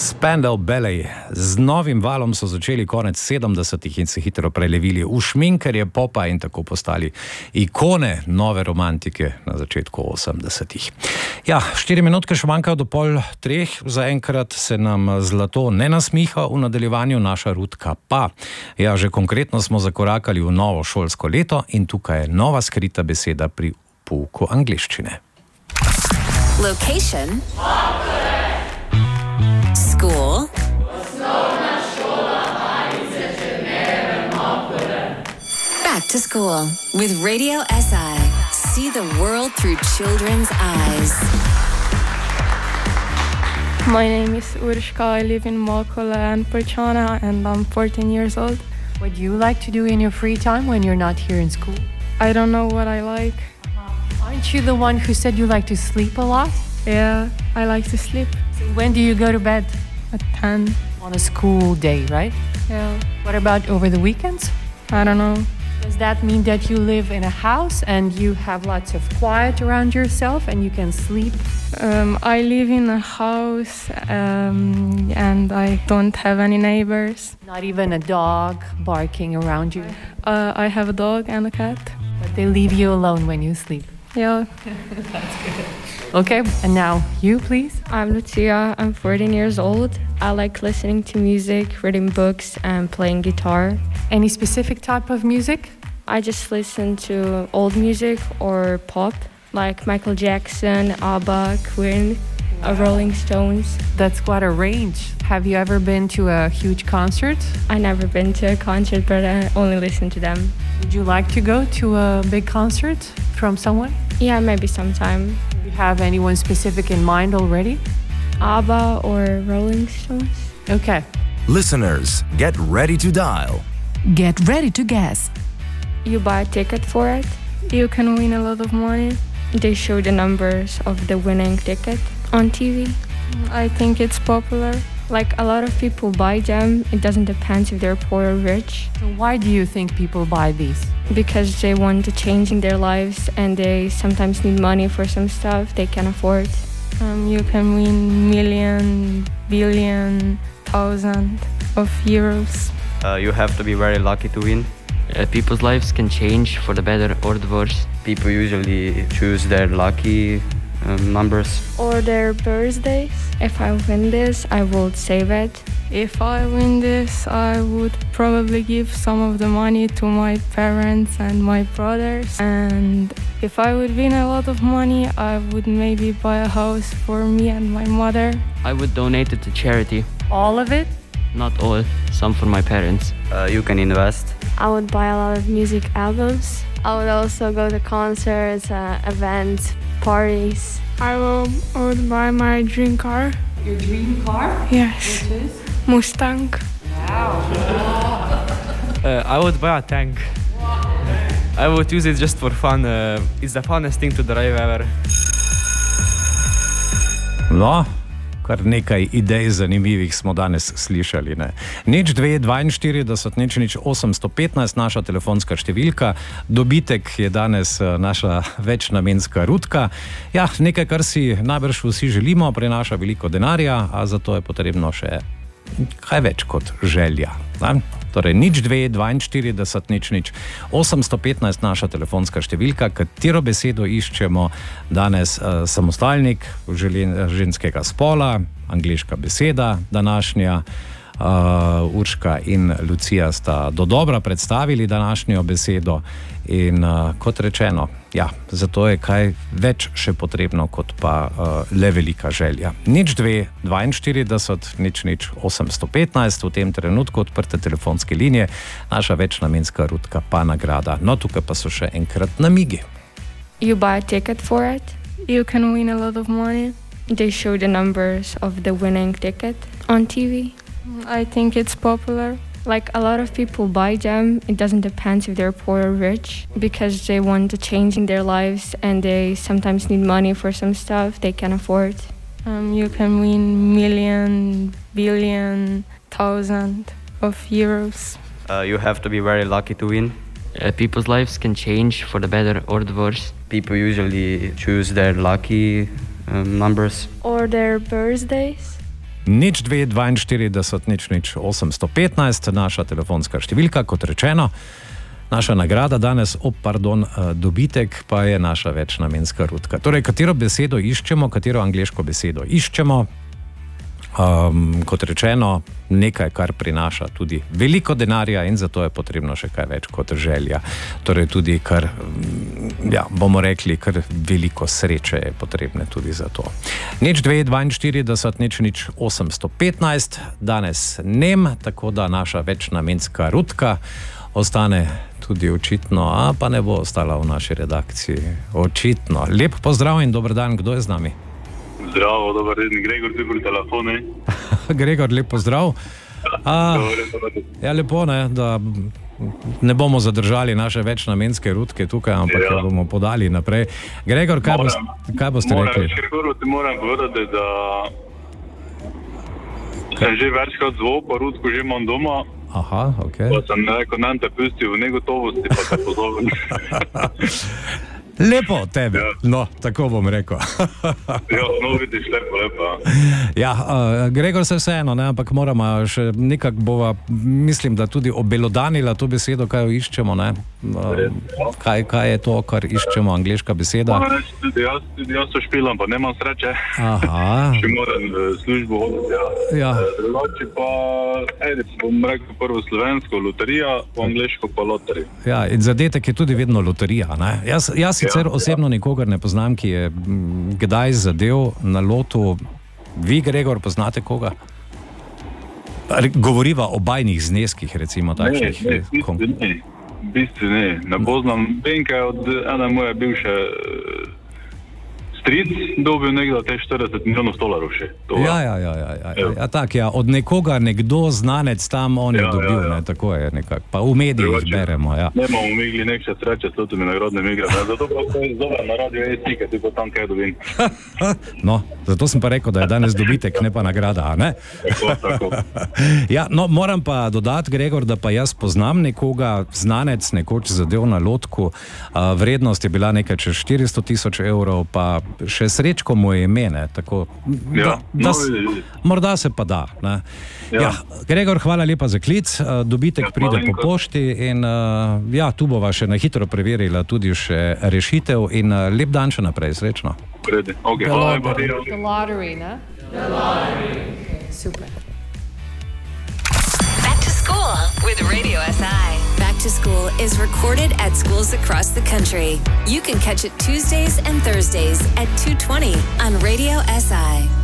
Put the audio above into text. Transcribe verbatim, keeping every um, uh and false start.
Spandau Ballet. Z novim valom so začeli konec sedemdesetih in se hitro prelevili v šminkerje popa in tako postali ikone nove romantike na začetku osemdesetih. Ja, štiri minutke še manjkajo do pol treh, zaenkrat se nam zlato ne nasmiha, v nadaljevanju naša Rutka pa. Ja, že konkretno smo zakorakali v novo šolsko leto in tukaj je nova skrita beseda pri pouku angleščine. Location. School. Back to school with Radio S I. See the world through children's eyes. My name is Urška. I live in Makole and Polčana and I'm fourteen years old. What do you like to do in your free time when you're not here in school? I don't know what I like. Uh-huh. Aren't you the one who said you like to sleep a lot? Yeah, I like to sleep. So when do you go to bed? At ten. On a school day, right? Yeah. What about over the weekends? I don't know. Does that mean that you live in a house and you have lots of quiet around yourself and you can sleep? Um, I live in a house um, and I don't have any neighbors. Not even a dog barking around you? Uh, I have a dog and a cat. But they leave you alone when you sleep? Yeah. That's good. Okay, and now you, please. I'm Lucia. I'm fourteen years old. I like listening to music, reading books, and playing guitar. Any specific type of music? I just listen to old music or pop, like Michael Jackson, ABBA, Queen, wow. Rolling Stones. That's quite a range. Have you ever been to a huge concert? I never been to a concert, but I only listen to them. Would you like to go to a big concert from someone? Yeah, maybe sometime. Do you have anyone specific in mind already? ABBA or Rolling Stones. Okay. Listeners, get ready to dial. Get ready to guess. You buy a ticket for it. You can win a lot of money. They show the numbers of the winning ticket on T V. I think it's popular. Like a lot of people buy them. It doesn't depend if they're poor or rich. So why do you think people buy these? Because they want to change in their lives and they sometimes need money for some stuff they can afford. Um, you can win million, billion, thousand of euros. Uh, you have to be very lucky to win. Uh, people's lives can change for the better or the worse. People usually choose their lucky um, numbers. Or their birthdays. If I win this, I will save it. If I win this, I would probably give some of the money to my parents and my brothers. And if I would win a lot of money, I would maybe buy a house for me and my mother. I would donate it to charity. All of it? Not all, some for my parents. Uh, you can invest. I would buy a lot of music albums. I would also go to concerts, uh, events, parties. I will, I would buy my dream car. Your dream car? Yes. Which is? Mustang. Wow. uh, I would buy a tank. I would use it just for fun. Uh, it's the funnest thing to drive ever. No, kar nekaj idej zanimivih smo danes slišali. Ne? Nič dve dvainštirideset, nič nič osemsto petnajst, naša telefonska številka. Dobitek je danes naša večnamenska Rutka. Ja, nekaj, kar si najbrž vsi želimo, prinaša veliko denarja, a zato je potrebno še kaj več kot želja. Ne? Torej, nič dve dvainštirideset, nič nič osemsto petnajst, naša telefonska številka, katero besedo iščemo danes. Uh, samostalnik želen, ženskega spola, angleška beseda, današnja. Uh, Urška in Lucija sta dodobra predstavili današnjo besedo in uh, kot rečeno, ja, zato je kaj več še potrebno kot pa uh, le velika želja. Nič dve dvainštirideset, nič nič osemsto petnajst, v tem trenutku odprte telefonske linije, naša večnamenska Rutka pa nagrada. No, tukaj pa so še enkrat namigi. You buy a ticket for it. You can win a lot of money. They show the numbers of the winning ticket on T V. I think it's popular. Like a lot of people buy them. It doesn't depend if they're poor or rich because they want to change in their lives and they sometimes need money for some stuff they can afford. Um, you can win million, billion, thousand of euros. Uh, you have to be very lucky to win. Uh, people's lives can change for the better or the worse. People usually choose their lucky um, numbers. Or their birthdays. nič dve dvainštirideset, nič nič osemsto petnajst, naša telefonska številka, kot rečeno. Naša nagrada danes, oh, pardon, dobitek pa je naša večnamenska rutka. Torej, katero besedo iščemo, katero angleško besedo iščemo, um, kot rečeno, nekaj, kar prinaša tudi veliko denarja in zato je potrebno še kaj več kot želja. Torej tudi kar, ja, bomo rekli, kar veliko sreče je potrebne tudi za to. nič dve dvainštirideset, nič nič osemsto petnajst, danes nem, tako da naša večnamenska rutka ostane tudi očitno, a pa ne bo ostala v naši redakciji. Očitno. Lep pozdrav in dober dan, kdo je z nami? Zdravo, dober dan, Gregor, tu pri telefonu. Gregor, lep pozdrav. A, ja, lepo, ne, da ne bomo zadržali naše večnamenske rutke tukaj, ampak ja. bomo podali naprej. Gregor, kaj, moram, boste, kaj boste moram, rekli? Gregor, ti moram povedati, da sem že večkrat zvol, pa rutko že imam doma. Aha, ok. Pa sem rekel, nam te pustil v negotovosti, pa te pozovem. Lepo od tebe, ja. No, tako bom rekel. Ja, no vidiš, lepo, lepo. Ja, uh, Gregor se vseeno, ne, ampak moramo še nekak bova, mislim, da tudi obelodanila to besedo, kaj jo iščemo, ne. Uh, kaj, kaj je to, kar iščemo, angleška beseda? No, reči, tudi jaz, tudi jaz to špilam, pa nemam sreče. Aha. Še moram službo hoditi, ja. Ja. Drugače pa, ej, bom rekel prvo slovensko, loterija, po angleško pa loterija. Ja, in zadetek je tudi vedno loterija, ne. Jaz, jaz sicer ja, osebno ja. nikogar ne poznam, ki je m, kdaj zadev na lotu. Vi, Gregor, poznate koga? Govoriva o bajnih zneskih, recimo takšnih. Ne, ne, v bistvu ne. V bistvu ne. Ne poznam. Vem, kaj od ene moje bivše stric dobil nekdo te štirideset milijonov dolarjev še. Ja, ja, ja, ja, ja, ja. ja tak, ja. Od nekoga nekdo znanec tam on je ja, dobil, ja, ja. ne, tako je nekako. Pa v medijih Drugače, beremo, ja. Ne bomo umigli nekše sreče s totimi nagradnimi igrami, zato pa se zove na radio E S I, kaj ti pa tam kaj dobim. No, zato sem pa rekel, da je danes dobitek, ne pa nagrada, ne? Tako, tako. Ja, no, moram pa dodati, Gregor, da pa jaz poznam nekoga, znanec, nekoč zadev na lotku, uh, vrednost je bila nekaj čez štiristo tisoč evrov, pa še srečko mu je ime, ne, tako, ja, da, da no, morda se pa da, ne. Ja. Ja, Gregor, hvala lepa za klic, dobitek ja, pride po pošti in uh, ja, tu bova še na hitro preverila tudi še rešitev in uh, lep dan še naprej, srečno. Prede, ok, hvala lepa. The lottery, ne? The lottery. Okay, super. Back to school with Radio S I. Back to School is recorded at schools across the country. You can catch it Tuesdays and Thursdays at two twenty on Radio S I.